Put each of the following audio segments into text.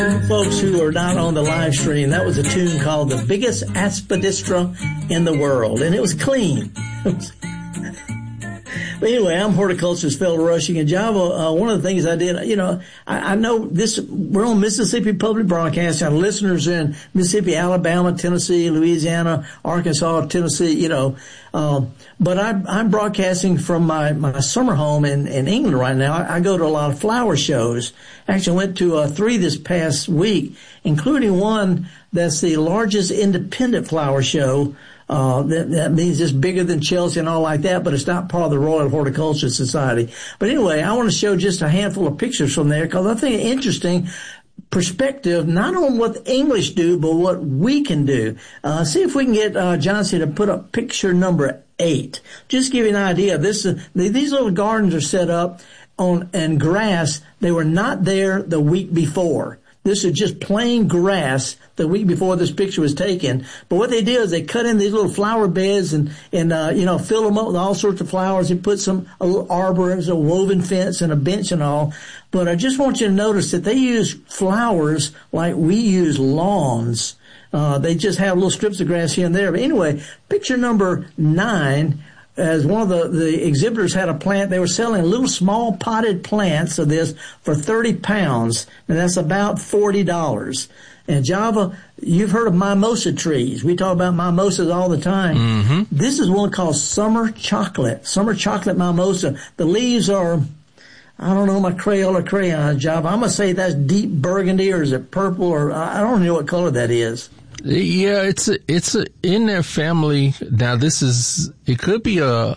Folks who are not on the live stream, that was a tune called The Biggest Aspidistra in the World, and it was clean. But anyway, I'm horticulturist Phil Rushing, and Java, one of the things I did, I know this, we're on Mississippi Public Broadcasting. Our listeners in Mississippi, Alabama, Tennessee, Louisiana, Arkansas, Tennessee, but I'm broadcasting from my summer home in England right now. I go to a lot of flower shows. Actually, went to 3 this past week, including one that's the largest independent flower show. That means it's bigger than Chelsea and all like that, but it's not part of the Royal Horticultural Society. But anyway, I want to show just a handful of pictures from there because I think it's interesting perspective, not on what the English do, but what we can do. See if we can get Johnson to put up picture number 8. Just give you an idea. These little gardens are set up on grass. They were not there the week before. This is just plain grass the week before this picture was taken. But what they did is they cut in these little flower beds and fill them up with all sorts of flowers and put a little arbor, a woven fence and a bench and all. But I just want you to notice that they use flowers like we use lawns. They just have little strips of grass here and there. But anyway, picture number 9. As one of the exhibitors had a plant, they were selling little small potted plants of this for 30 pounds, and that's about $40. And Java, you've heard of mimosa trees. We talk about mimosas all the time. Mm-hmm. This is one called summer chocolate mimosa. The leaves are, I don't know my crayon, Java. I'm going to say that's deep burgundy, or is it purple, or I don't know what color that is. Yeah, it's in their family. Now it could be I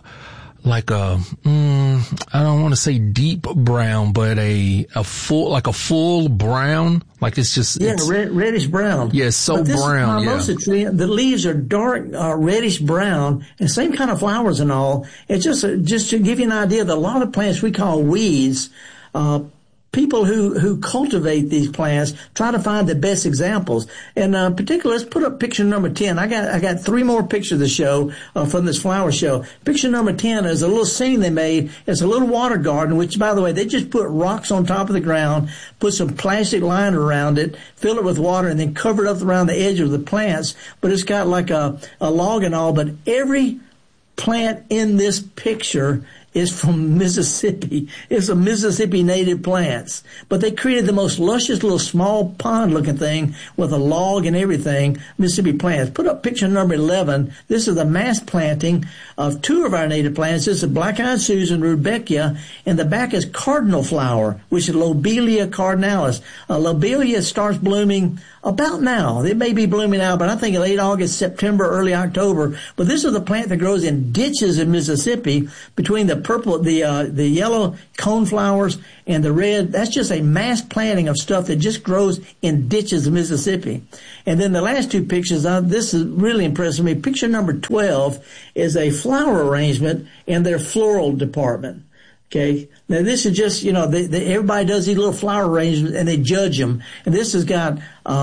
don't want to say deep brown, but a full brown, like it's just. Yeah, reddish brown. Yeah, so but this brown, mimosa tree, the leaves are dark, reddish brown, and same kind of flowers and all. It's just to give you an idea that a lot of plants we call weeds, people who cultivate these plants try to find the best examples. And particularly, let's put up picture number 10. I got 3 more pictures to show from this flower show. Picture number 10 is a little scene they made. It's a little water garden, which, by the way, they just put rocks on top of the ground, put some plastic liner around it, fill it with water, and then cover it up around the edge of the plants. But it's got like a log and all. But every plant in this picture is from Mississippi. It's a Mississippi native plants. But they created the most luscious little small pond-looking thing with a log and everything, Mississippi plants. Put up picture number 11. This is a mass planting of 2 of our native plants. This is Black-Eyed Susan, Rudbeckia, and the back is cardinal flower, which is Lobelia cardinalis. Lobelia starts blooming about now. It may be blooming now, but I think late August, September, early October. But this is a plant that grows in ditches in Mississippi between the purple, the yellow cone flowers and the red. That's just a mass planting of stuff that just grows in ditches in Mississippi. And then the last 2 pictures, this is really impressing me. Picture number 12 is a flower arrangement in their floral department. Okay. Now this is just, everybody does these little flower arrangements and they judge them. And this has got,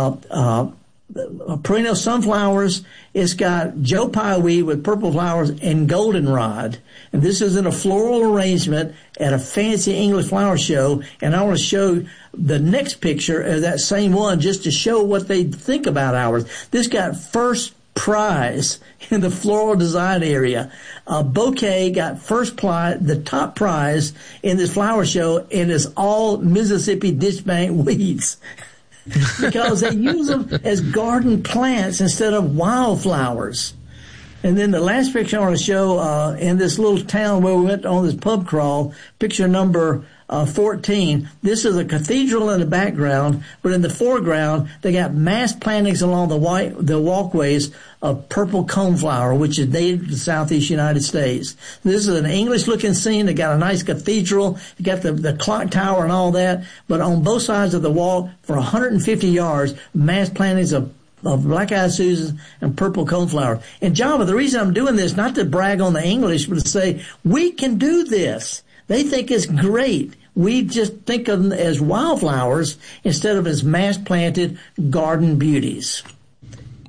perennial sunflowers. It's got Joe Pye weed with purple flowers and goldenrod. And this is in a floral arrangement at a fancy English flower show. And I want to show the next picture of that same one just to show what they think about ours. This got first prize in the floral design area. A bouquet got the top prize in this flower show, and it's all Mississippi ditchbank weeds. Because they use them as garden plants instead of wildflowers. And then the last picture I want to show in this little town where we went on this pub crawl, picture number 14. This is a cathedral in the background, but in the foreground they got mass plantings along the walkways of purple coneflower, which is native to the southeast United States. This is an English-looking scene. They got a nice cathedral. They got the clock tower and all that. But on both sides of the walk, for 150 yards, mass plantings of Black-Eyed Susan and purple coneflower. And Java, the reason I'm doing this, not to brag on the English, but to say we can do this. They think it's great. We just think of them as wildflowers instead of as mass-planted garden beauties.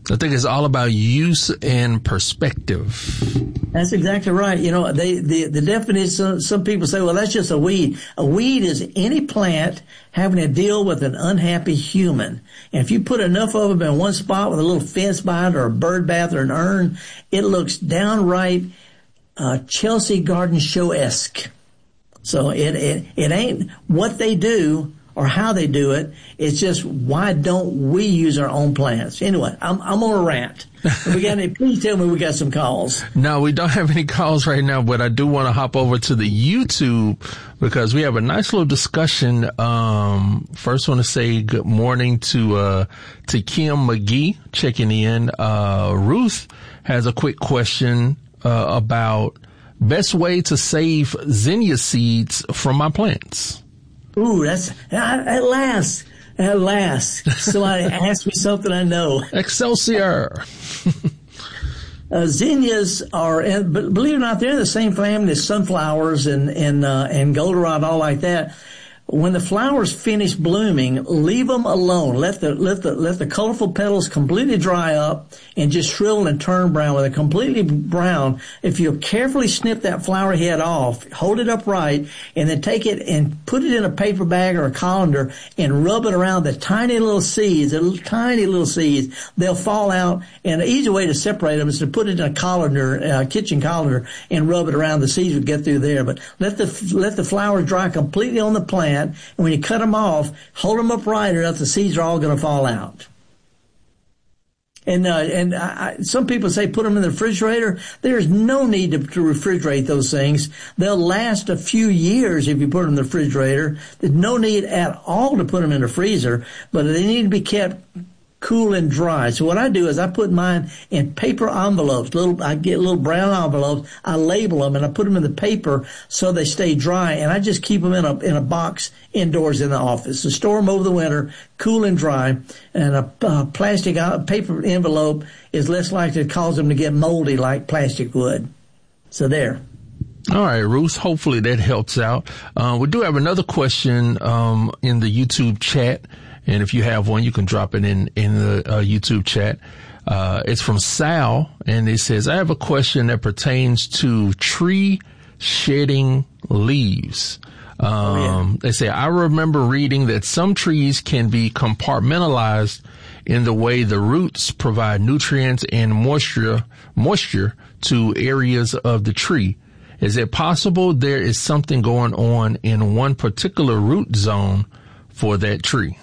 I think it's all about use and perspective. That's exactly right. You know, the definition, some people say, well, that's just a weed. A weed is any plant having to deal with an unhappy human. And if you put enough of them in one spot with a little fence by it or a bird bath or an urn, it looks downright Chelsea Garden Show-esque. So it ain't what they do or how they do it. It's just, why don't we use our own plants? Anyway, I'm on a rant. Please tell me we got some calls. No, we don't have any calls right now, but I do want to hop over to the YouTube because we have a nice little discussion. First want to say good morning to Kim McGee checking in. Ruth has a quick question, about best way to save zinnia seeds from my plants. Ooh, that's, at last, somebody asked me something I know. Excelsior. Zinnias are, believe it or not, they're in the same family as sunflowers and goldenrod, all like that. When the flowers finish blooming, leave them alone. Let the colorful petals completely dry up and just shrivel and turn brown. When they're completely brown, if you carefully snip that flower head off, hold it upright, and then take it and put it in a paper bag or a colander and rub it around the tiny little seeds, they'll fall out. And the easy way to separate them is to put it in a colander, kitchen colander, and rub it around. The seeds would get through there. But let the flowers dry completely on the plant. And when you cut them off, hold them upright or else the seeds are all going to fall out. And some people say put them in the refrigerator. There's no need to refrigerate those things. They'll last a few years if you put them in the refrigerator. There's no need at all to put them in the freezer, but they need to be kept cool and dry. So what I do is I put mine in paper envelopes. I get little brown envelopes. I label them and I put them in the paper so they stay dry. And I just keep them in a box indoors in the office. So store them over the winter, cool and dry. And a plastic paper envelope is less likely to cause them to get moldy like plastic would. So there. All right, Ruth. Hopefully that helps out. We do have another question in the YouTube chat. And if you have one, you can drop it in the YouTube chat. It's from Sal, and it says, I have a question that pertains to tree shedding leaves. They say, I remember reading that some trees can be compartmentalized in the way the roots provide nutrients and moisture to areas of the tree. Is it possible there is something going on in one particular root zone for that tree?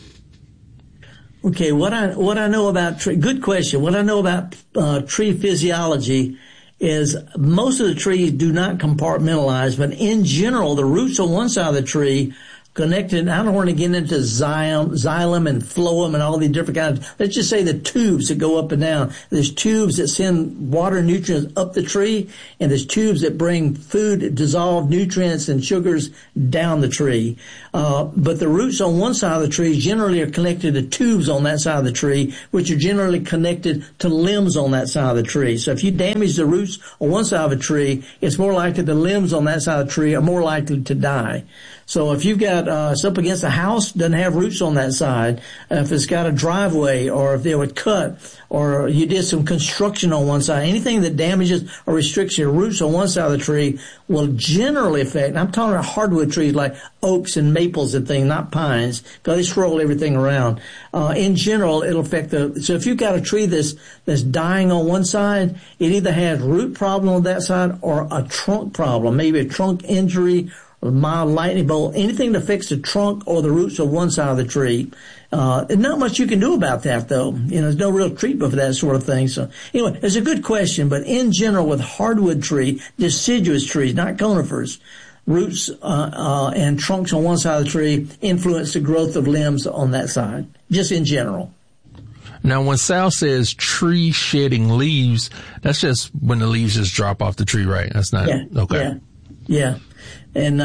Okay, what I know about tree, good question. What I know about tree physiology is most of the trees do not compartmentalize, but in general, the roots on one side of the tree connected. I don't want to get into xylem and phloem and all these different kinds. Let's just say the tubes that go up and down. There's tubes that send water and nutrients up the tree, and there's tubes that bring food, dissolved nutrients and sugars down the tree. But the roots on one side of the tree generally are connected to tubes on that side of the tree, which are generally connected to limbs on that side of the tree. So if you damage the roots on one side of a tree, it's more likely the limbs on that side of the tree are more likely to die. So if you've got it's up against a house, doesn't have roots on that side, if it's got a driveway, or if they would cut, or you did some construction on one side, anything that damages or restricts your roots on one side of the tree will generally affect, I'm talking about hardwood trees like oaks and maples and things, not pines, because they swirl everything around. In general, it'll affect so if you've got a tree that's dying on one side, it either has root problem on that side or a trunk problem, maybe a trunk injury, a mild lightning bolt, anything to fix the trunk or the roots of one side of the tree. There's not much you can do about that, though. There's no real treatment for that sort of thing. So anyway, it's a good question, but in general, with hardwood tree, deciduous trees, not conifers, roots and trunks on one side of the tree influence the growth of limbs on that side, just in general. Now, when Sal says tree shedding leaves, that's just when the leaves just drop off the tree, right? That's not, okay. Yeah. And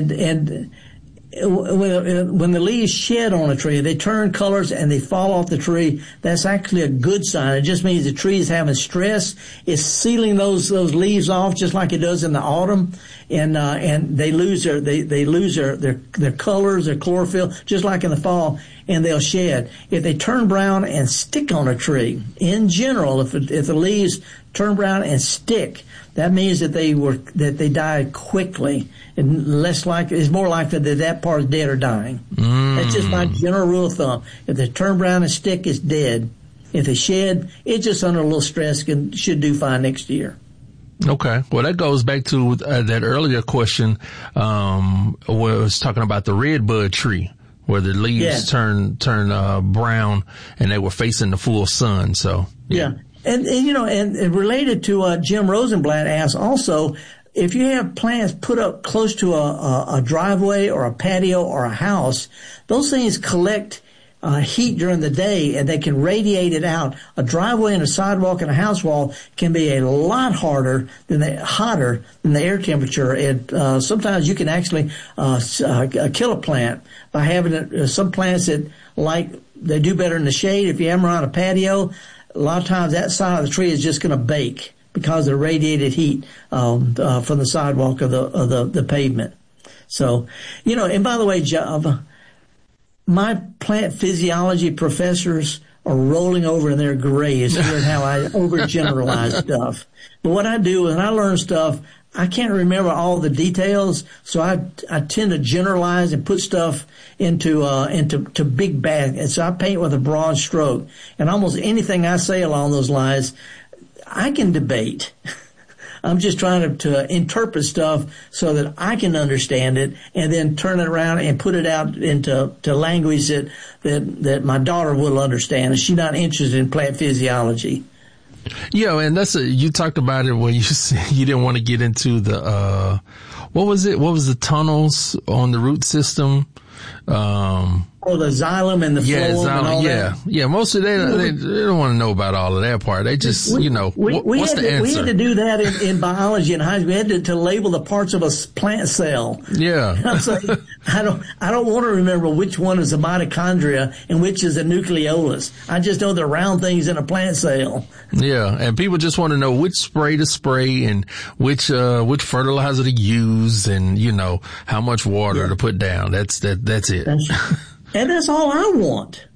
when the leaves shed on a tree, they turn colors and they fall off the tree. That's actually a good sign. It just means the tree is having stress. It's sealing those leaves off just like it does in the autumn. And they lose their colors, their chlorophyll, just like in the fall. and they'll shed. If they turn brown and stick on a tree, in general, if the leaves turn brown and stick, that means that they died quickly, and it's more likely that part is dead or dying. That's just my general rule of thumb. If they turn brown and stick, it's dead. If they shed, it's just under a little stress and should do fine next year. Okay. Well, that goes back to that earlier question, where I was talking about the redbud tree, where the leaves turn brown and they were facing the full sun. So, yeah. And related to Jim Rosenblatt asked also, if you have plants put up close to a driveway or a patio or a house, those things collect heat during the day, and they can radiate it out. A driveway and a sidewalk and a house wall can be a lot hotter than the air temperature. And sometimes you can actually kill a plant by having some plants that they do better in the shade. If you have them around a patio, a lot of times that side of the tree is just going to bake because of the radiated heat from the sidewalk or the pavement. So, and by the way, my plant physiology professors are rolling over in their graves hearing how I overgeneralize stuff. But what I do when I learn stuff, I can't remember all the details, so I tend to generalize and put stuff into big bags. And so I paint with a broad stroke. And almost anything I say along those lines, I can debate. I'm just trying to interpret stuff so that I can understand it and then turn it around and put it out into language that my daughter will understand. And she's not interested in plant physiology. Yeah, and you talked about it when you said you didn't want to get into the, what was it? What was the tunnels on the root system? The xylem and the phloem and all that. Yeah. Most of they don't want to know about all of that part. They just, what's the answer? We had to do that in biology in high school. We had to label the parts of a plant cell. Yeah. I'm saying, I don't want to remember which one is a mitochondria and which is a nucleolus. I just know the round things in a plant cell. Yeah. And people just want to know which spray to spray and which fertilizer to use and, how much water to put down. That's it. And that's all I want.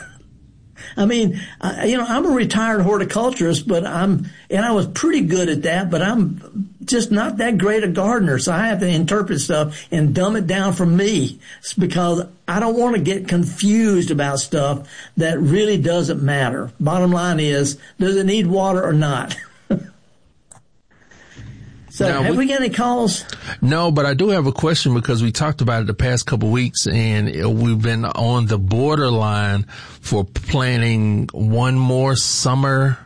I mean, I'm a retired horticulturist, and I was pretty good at that, but I'm just not that great a gardener. So I have to interpret stuff and dumb it down for me because I don't want to get confused about stuff that really doesn't matter. Bottom line is, does it need water or not? So now, have we got any calls? No, but I do have a question because we talked about it the past couple of weeks, and we've been on the borderline for planting one more summer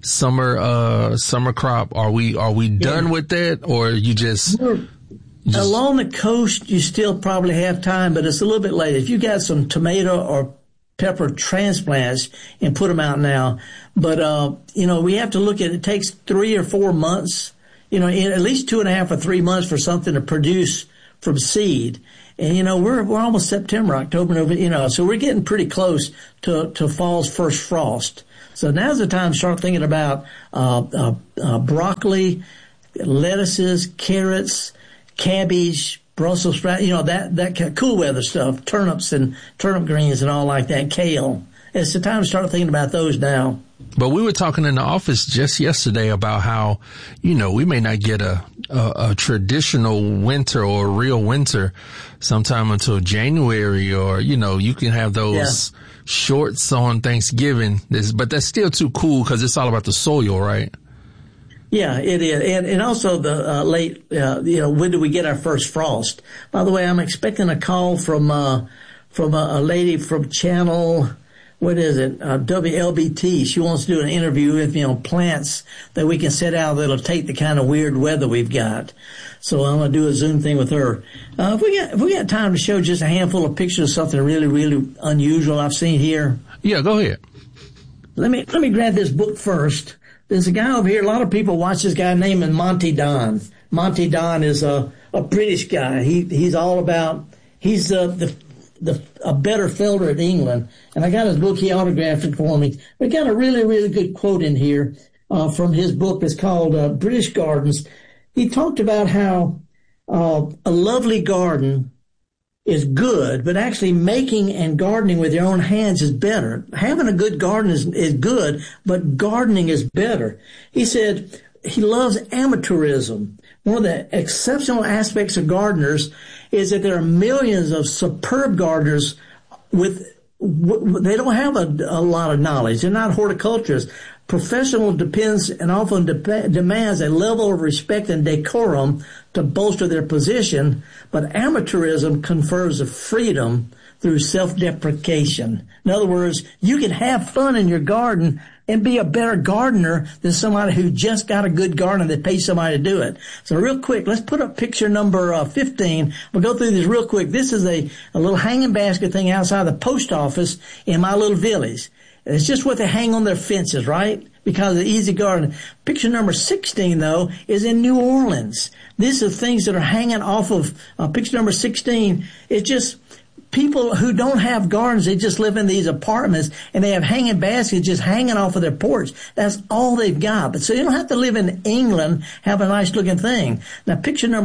crop. Are we done with that, or you just along the coast? You still probably have time, but it's a little bit late. If you got some tomato or pepper transplants and put them out now, but we have to look at it. It takes 3 or 4 months. In at least 2.5 or 3 months for something to produce from seed. And, we're almost September, October, November, so we're getting pretty close to fall's first frost. So now's the time to start thinking about, broccoli, lettuces, carrots, cabbage, Brussels sprout, that kind of cool weather stuff, turnips and turnip greens and all like that, kale. It's the time to start thinking about those now. But we were talking in the office just yesterday about how, we may not get a traditional winter or a real winter sometime until January, or, you can have those shorts on Thanksgiving, but that's still too cool because it's all about the soil, right? Yeah, it is. And also the late, when do we get our first frost? By the way, I'm expecting a call from a lady from channel, what is it? WLBT. She wants to do an interview with me on plants that we can set out that'll take the kind of weird weather we've got. So I'm going to do a Zoom thing with her. If we got time to show just a handful of pictures of something really, really unusual I've seen here. Yeah, go ahead. Let me grab this book first. There's a guy over here. A lot of people watch this guy named Monty Don. Monty Don is a British guy. He's all about, he's a better felder in England. And I got his book. He autographed it for me. We got a really, really good quote in here from his book. It's called British Gardens. He talked about how a lovely garden is good, but actually making and gardening with your own hands is better. Having a good garden is good, but gardening is better. He said he loves amateurism. One of the exceptional aspects of gardeners is that there are millions of superb gardeners they don't have a lot of knowledge. They're not horticulturists. Professional depends and often demands a level of respect and decorum to bolster their position, but amateurism confers a freedom through self-deprecation. In other words, you can have fun in your garden and be a better gardener than somebody who just got a good garden that pays somebody to do it. So real quick, let's put up picture number 15. We'll go through this real quick. This is a little hanging basket thing outside the post office in my little village. It's just what they hang on their fences, right? Because of the easy garden. Picture number 16, though, is in New Orleans. These are things that are hanging off of picture number 16. It's just people who don't have gardens, they just live in these apartments and they have hanging baskets just hanging off of their porch. That's all they've got. But so you don't have to live in England, have a nice looking thing. Now picture number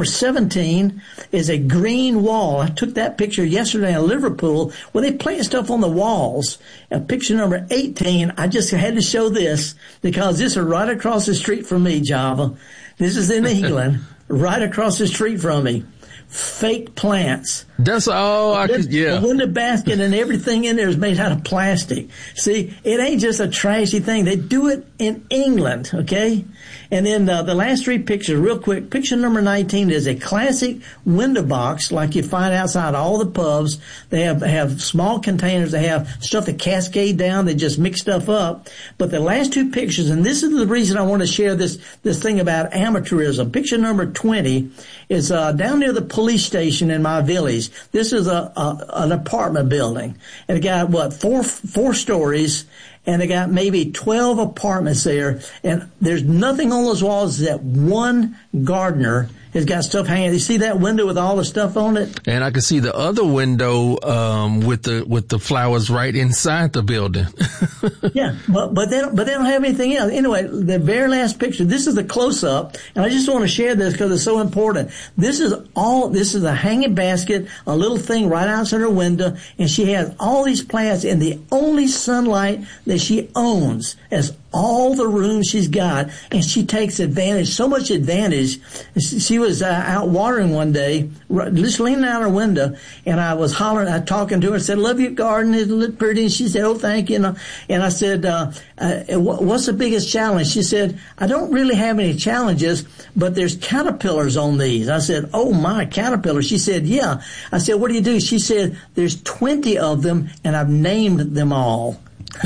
17 is a green wall. I took that picture yesterday in Liverpool where they plant stuff on the walls. Picture number 18, I just had to show this because this is right across the street from me, Java. This is in England, right across the street from me. Fake plants. That's all The window basket and everything in there is made out of plastic. See, it ain't just a trashy thing. They do it in England, okay? And then the last three pictures, real quick. Picture number 19 is a classic window box like you find outside all the pubs. They have small containers. They have stuff that cascade down. They just mix stuff up. But the last two pictures, and this is the reason I want to share this thing about amateurism. Picture number 20 is down near the police station in my village. This is an apartment building, and it got four stories, and they got maybe 12 apartments there, and there's nothing on those walls that one gardener has got stuff hanging. You see that window with all the stuff on it? And I can see the other window with the flowers right inside the building. Yeah, but they don't have anything else. Anyway, the very last picture, this is the close up, and I just want to share this because it's so important. This is a hanging basket, a little thing right outside her window, and she has all these plants, and the only sunlight that she owns is all the room she's got, and she takes advantage, so much advantage. She was out watering one day, just leaning out her window, and I was hollering, talking to her, said, "Love your garden, it look pretty," and she said, "Oh, thank you," and I said, "What's the biggest challenge?" She said, "I don't really have any challenges, but there's caterpillars on these." I said, "Oh my, caterpillars." She said, "Yeah." I said, "What do you do?" She said, "There's 20 of them, and I've named them all."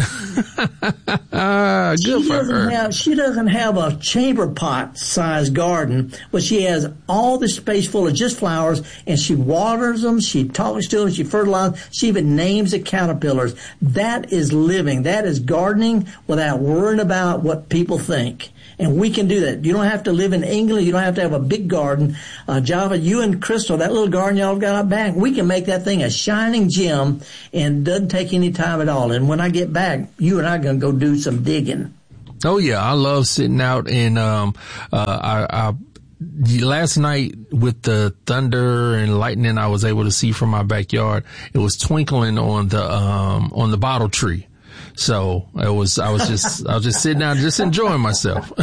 She doesn't have a chamber pot sized garden, but she has all this space full of just flowers, and she waters them, she talks to them, she fertilizes, she even names the caterpillars. That is living. That is gardening without worrying about what people think. And we can do that. You don't have to live in England. You don't have to have a big garden. Java, you and Crystal, that little garden y'all got out back, we can make that thing a shining gem, and doesn't take any time at all. And when I get back, you and I are going to go do some digging. Oh, yeah. I love sitting out in last night with the thunder and lightning I was able to see from my backyard. It was twinkling on the bottle tree. So I was just sitting down, just enjoying myself.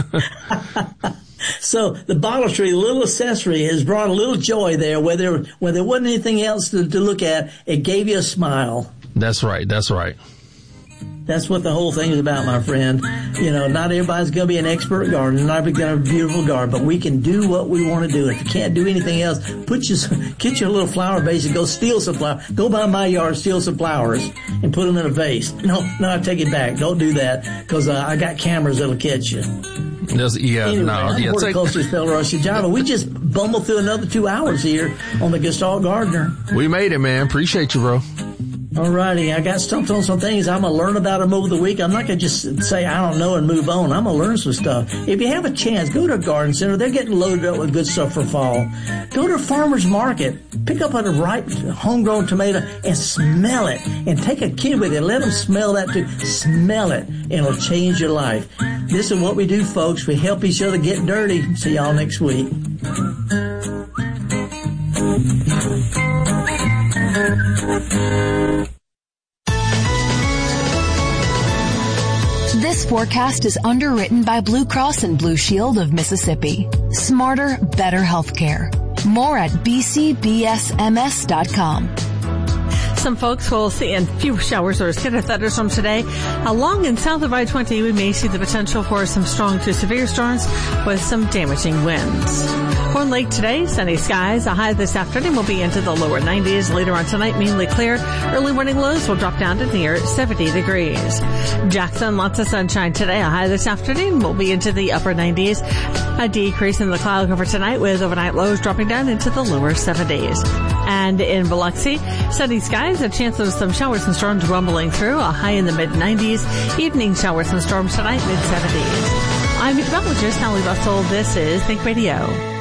So the bottle tree, the little accessory, has brought a little joy there. Where there wasn't anything else to look at, it gave you a smile. That's right. That's right. That's what the whole thing is about, my friend. You know, not everybody's going to be an expert gardener, not everybody's going to have a beautiful garden, but we can do what we want to do. If you can't do anything else, get your little flower vase and go steal some flowers. Go by my yard, steal some flowers, and put them in a vase. No, I take it back. Don't do that, because I got cameras that'll catch you. Java. We just bumbled through another 2 hours here on the Gestalt Gardener. We made it, man. Appreciate you, bro. All righty. I got stumped on some things. I'm going to learn about them over the week. I'm not going to just say I don't know and move on. I'm going to learn some stuff. If you have a chance, go to a garden center. They're getting loaded up with good stuff for fall. Go to a farmer's market. Pick up a ripe, homegrown tomato and smell it. And take a kid with you. Let them smell that too. Smell it. And it'll change your life. This is what we do, folks. We help each other get dirty. See y'all next week. This forecast is underwritten by Blue Cross and Blue Shield of Mississippi. Smarter, better healthcare. More at bcbsms.com. Some folks will see a few showers or scattered thunderstorms today. Along and south of I-20, we may see the potential for some strong to severe storms with some damaging winds. Horn Lake today, sunny skies. A high this afternoon will be into the lower 90s. Later on tonight, mainly clear. Early morning lows will drop down to near 70 degrees. Jackson, lots of sunshine today. A high this afternoon will be into the upper 90s. A decrease in the cloud cover tonight with overnight lows dropping down into the lower 70s. And in Biloxi, sunny skies, a chance of some showers and storms rumbling through, a high in the mid-90s. Evening showers and storms tonight, mid-70s. I'm meteorologist Sally Russell. This is Think Radio.